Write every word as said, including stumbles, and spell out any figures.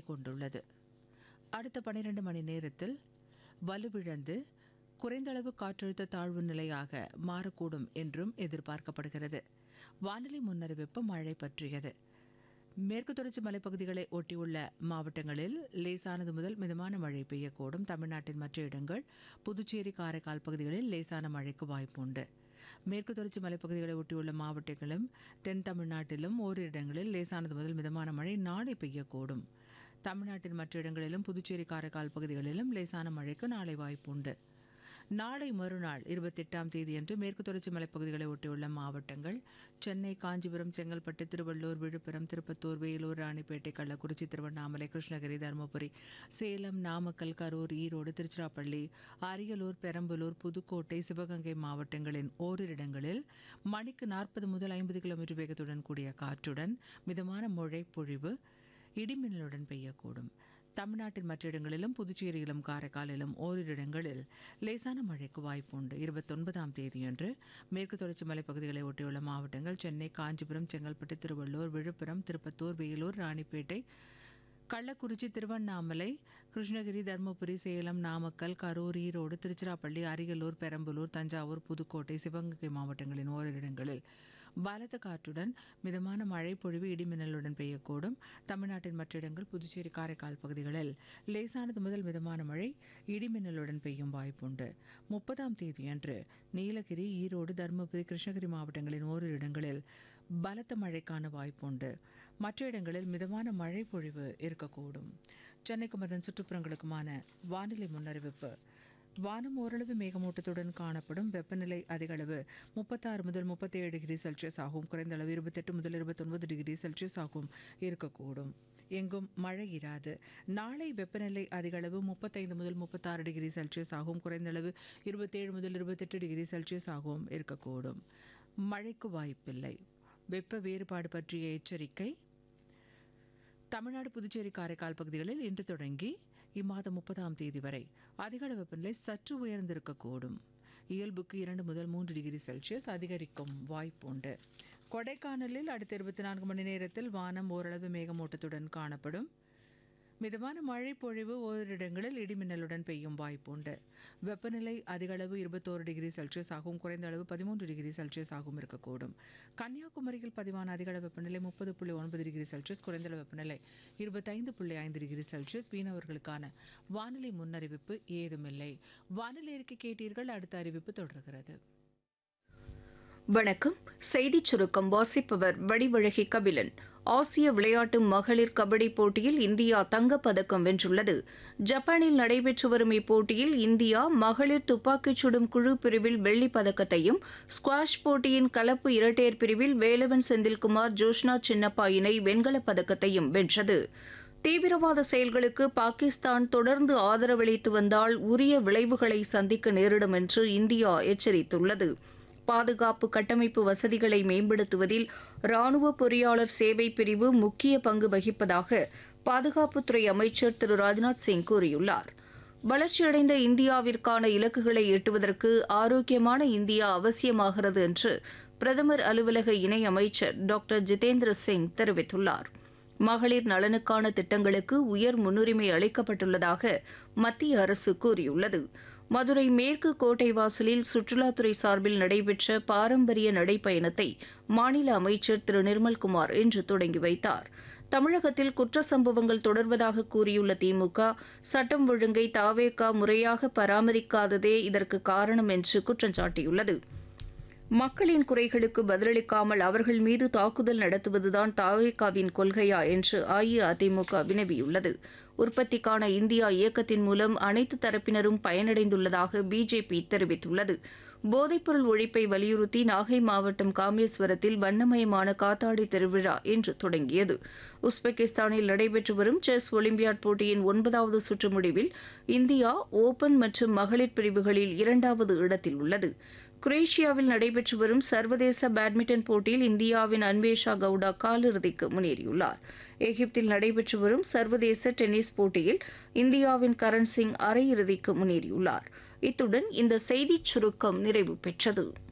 கொண்டுள்ளது. அடுத்த பனிரெண்டு மணி நேரத்தில் வலுவிழந்து குறைந்த அளவு காற்றழுத்த தாழ்வு நிலையாக மாறக்கூடும் என்றும் எதிர்பார்க்கப்படுகிறது. வானிலை முன்னறிவிப்பு மழை பற்றியது. மேற்கு தொடர்ச்சி மலைப்பகுதிகளை ஒட்டியுள்ள மாவட்டங்களில் லேசானது முதல் மிதமான மழை பெய்யக்கூடும். தமிழ்நாட்டின் மற்ற இடங்கள், புதுச்சேரி, காரைக்கால் பகுதிகளில் லேசான மழைக்கு வாய்ப்புண்டு. மேற்கு தொடர்ச்சி மலைப்பகுதிகளை ஒட்டியுள்ள மாவட்டங்களும் தென் தமிழ்நாட்டிலும் ஓரிரு இடங்களில் லேசானது முதல் மிதமான மழை நாளை பெய்யக்கூடும். தமிழ்நாட்டின் மற்ற இடங்களிலும் புதுச்சேரி, காரைக்கால் பகுதிகளிலும் லேசான மழைக்கு நாளை வாய்ப்புண்டு. நாளை மறுநாள் இருபத்தி எட்டாம் தேதியன்று மேற்கு தொடர்ச்சி மலைப்பகுதிகளை ஒட்டியுள்ள மாவட்டங்கள் சென்னை, காஞ்சிபுரம், செங்கல்பட்டு, திருவள்ளூர், விழுப்புரம், திருப்பத்தூர், வேலூர், ராணிப்பேட்டை, கள்ளக்குறிச்சி, திருவண்ணாமலை, கிருஷ்ணகிரி, தருமபுரி, சேலம், நாமக்கல், கரூர், ஈரோடு, திருச்சிராப்பள்ளி, அரியலூர், பெரம்பலூர், புதுக்கோட்டை, சிவகங்கை மாவட்டங்களின் ஓரிரு இடங்களில் மணிக்கு நாற்பது முதல் ஐம்பது கிலோமீட்டர் வேகத்துடன் கூடிய காற்றுடன் மிதமான மழை பொழிவு இடிமின்னலுடன் பெய்யக்கூடும். தமிழ்நாட்டின் மற்ற இடங்களிலும் புதுச்சேரியிலும் காரைக்காலிலும் ஓரிரு இடங்களில் லேசான மழைக்கு வாய்ப்புண்டு. இருபத்தி ஒன்பதாம் தேதியன்று மேற்கு தொடர்ச்சி மலைப்பகுதிகளை ஒட்டியுள்ள மாவட்டங்கள் சென்னை, காஞ்சிபுரம், செங்கல்பட்டு, திருவள்ளூர், விழுப்புரம், திருப்பத்தூர், வேலூர், ராணிப்பேட்டை, கள்ளக்குறிச்சி, திருவண்ணாமலை, கிருஷ்ணகிரி, தருமபுரி, சேலம், நாமக்கல், கரூர், ஈரோடு, திருச்சிராப்பள்ளி, அரியலூர், பெரம்பலூர், தஞ்சாவூர், புதுக்கோட்டை, சிவகங்கை மாவட்டங்களின் ஓரிரு இடங்களில் பலத்த காற்றுடன் மிதமான மழை பொழிவு இடிமின்னலுடன் பெய்யக்கூடும். தமிழ்நாட்டின் மற்ற இடங்கள், புதுச்சேரி, காரைக்கால் பகுதிகளில் லேசானது முதல் மிதமான மழை இடிமின்னலுடன் பெய்யும் வாய்ப்புண்டு. முப்பதாம் தேதியன்று நீலகிரி, ஈரோடு, தருமபுரி, கிருஷ்ணகிரி மாவட்டங்களின் ஓரிரு இடங்களில் பலத்த மழைக்கான வாய்ப்புண்டு. மற்ற இடங்களில் மிதமான மழை பொழிவு இருக்கக்கூடும். சென்னைக்கும் அதன் சுற்றுப்புறங்களுக்குமான வானிலை முன்னறிவிப்பு. வானம் ஓரளவு மேகமூட்டத்துடன் காணப்படும். வெப்பநிலை அதிக அளவு முப்பத்தாறு முதல் முப்பத்தி ஏழு டிகிரி செல்சியஸ் ஆகும். குறைந்த அளவு இருபத்தெட்டு முதல் இருபத்தொன்பது டிகிரி செல்சியஸ் ஆகும் இருக்கக்கூடும். எங்கும் மழை இராது. நாளை வெப்பநிலை அதிக அளவு முப்பத்தைந்து முதல் முப்பத்தாறு டிகிரி செல்சியஸ் ஆகும். குறைந்த அளவு இருபத்தேழு முதல் இருபத்தெட்டு டிகிரி செல்சியஸ் ஆகவும் இருக்கக்கூடும். மழைக்கு வாய்ப்பில்லை. வெப்ப வேறுபாடு பற்றிய எச்சரிக்கை. தமிழ்நாடு, புதுச்சேரி, காரைக்கால் பகுதிகளில் இன்று தொடங்கி இம்மாதம் முப்பதாம் தேதி வரை அதிகளவு வெப்பநிலை சற்று உயர்ந்திருக்கக்கூடும். இயல்புக்கு இரண்டு முதல் மூன்று டிகிரி செல்சியஸ் அதிகரிக்கும் வாய்ப்புண்டு. கொடைக்கானலில் அடுத்த இருபத்தி நான்கு மணி நேரத்தில் வானம் ஓரளவு மேகமூட்டத்துடன் காணப்படும். மிதமான மழை பொழிவு ஓரிரு இடங்களில் இடிமின்னலுடன் பெய்யும் வாய்ப்புண்டு. வெப்பநிலை அதிக அளவு இருபத்தோரு டிகிரி செல்சியஸ் ஆகும். குறைந்த அளவு பதிமூன்று டிகிரி செல்சியஸ் ஆகும் இருக்கக்கூடும். கன்னியாகுமரியில் பதிவான அதிக அளவு வெப்பநிலை முப்பது புள்ளி ஒன்பது டிகிரி செல்சியஸ், குறைந்த அளவு வெப்பநிலை இருபத்தைந்து புள்ளி ஐந்து டிகிரி செல்சியஸ். மீனவர்களுக்கான வானிலை முன்னறிவிப்பு ஏதுமில்லை. வானிலை அறிக்கை கேட்டீர்கள். அடுத்த அறிவிப்பு தொடர்கிறது. வணக்கம். செய்திச் சுருக்கம் வாசிப்பவர் வடிவழகி கபிலன். ஆசிய விளையாட்டு மகளிர் கபடி போட்டியில் இந்தியா தங்கப்பதக்கம் வென்றுள்ளது. ஜப்பானில் நடைபெற்று வரும் இப்போட்டியில் இந்தியா மகளிர் துப்பாக்கிச் சுடும் குழு பிரிவில் வெள்ளிப் பதக்கத்தையும், ஸ்குவாஷ் போட்டியின் கலப்பு இரட்டையர் பிரிவில் வேலவன் செந்தில்குமார், ஜோஷ்னா சின்னப்பா இணை வெண்கலப் பதக்கத்தையும் வென்றது. தீவிரவாத செயல்களுக்கு பாகிஸ்தான் தொடர்ந்து ஆதரவளித்து வந்தால் உரிய விளைவுகளை சந்திக்க நேரிடும் என்று இந்தியா எச்சரித்துள்ளது. பாதுகாப்பு கட்டமைப்பு வசதிகளை மேம்படுத்துவதில் ராணுவ பொறியாளர் சேவை பிரிவு முக்கிய பங்கு வகிப்பதாக பாதுகாப்புத்துறை அமைச்சர் திரு ராஜ்நாத் சிங் கூறியுள்ளார். வளர்ச்சியடைந்த இந்தியாவிற்கான இலக்குகளை எட்டுவதற்கு ஆரோக்கியமான இந்தியா அவசியமாகிறது என்று பிரதமர் அலுவலக இணை அமைச்சர் டாக்டர் ஜிதேந்திர சிங் தெரிவித்துள்ளார். மகளிர் நலனுக்கான திட்டங்களுக்கு உயர் முன்னுரிமை அளிக்கப்பட்டுள்ளதாக மத்திய அரசு கூறியுள்ளது. மதுரை மேற்கு கோட்டை வாசலில் சுற்றுலாத்துறை சார்பில் நடைபெற்ற பாரம்பரிய நடைப்பயணத்தை மாநில அமைச்சர் திரு நிர்மல்குமார் இன்று தொடங்கி வைத்தார். தமிழகத்தில் குற்ற சம்பவங்கள் தொடர்வதாக கூறியுள்ள திமுக, சட்டம் ஒழுங்கை தாவேகா முறையாக பராமரிக்காததே இதற்கு காரணம் என்று குற்றம் சாட்டியுள்ளது. மக்களின் குறைகளுக்கு பதிலளிக்காமல் அவர்கள் மீது தாக்குதல் நடத்துவதுதான் தாவேகாவின் கொள்கையா என்று அஇஅதிமுக வினவியுள்ளது. உற்பத்திக்கான இந்தியா இயக்கத்தின் மூலம் அனைத்து தரப்பினரும் பயனடைந்துள்ளதாக பிஜேபி தெரிவித்துள்ளது. போதைப்பொருள் ஒழிப்பை வலியுறுத்தி நாகை மாவட்டம் காமேஸ்வரத்தில் வண்ணமயமான காத்தாடி திருவிழா இன்று தொடங்கியது. உஸ்பெகிஸ்தானில் நடைபெற்று வரும் செஸ் ஒலிம்பியாட் போட்டியின் ஒன்பதாவது சுற்று முடிவில் இந்தியா ஓபன் மற்றும் மகளிர் பிரிவுகளில் இரண்டாவது இடத்தில் உள்ளது. குரேஷியாவில் நடைபெற்று வரும் சர்வதேச பேட்மிண்டன் போட்டியில் இந்தியாவின் அன்வேஷா கவுடா காலிறுதிக்கு முன்னேறியுள்ளார். எகிப்தில் நடைபெற்று வரும் சர்வதேச டென்னிஸ் போட்டியில் இந்தியாவின் கரண் சிங் அரையிறுதிக்கு முன்னேறியுள்ளார். இத்துடன் இந்த செய்திச் சுருக்கம் நிறைவு பெற்றது.